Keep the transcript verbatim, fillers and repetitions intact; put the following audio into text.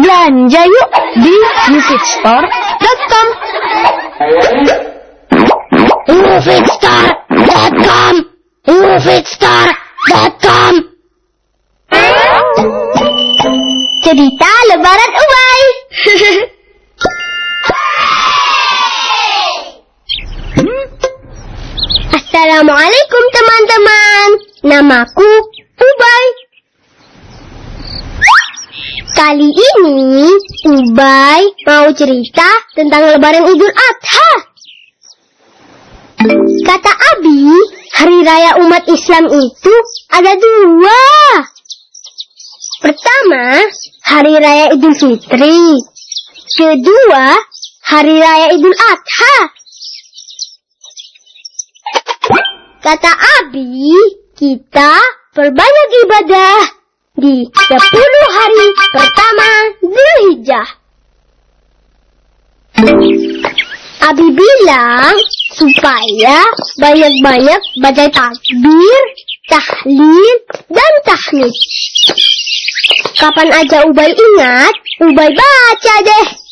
Belanja yuk di ufitstore dot com. ufitstore dot com. ufitstore dot com. Cerita Lebaran Ubay. Assalamualaikum teman-teman. Namaku Ubay. Kali ini Ubay mau cerita tentang Lebaran Idul Adha. Kata Abi, hari raya umat Islam itu ada dua. Pertama, hari raya Idul Fitri. Kedua, hari raya Idul Adha. Kata Abi, kita perbanyak ibadah di sepuluh hari pertama Dzulhijjah. Abi bilang supaya banyak-banyak baca takbir, tahlil, dan tahmid. Kapan aja Ubay ingat, Ubay baca deh.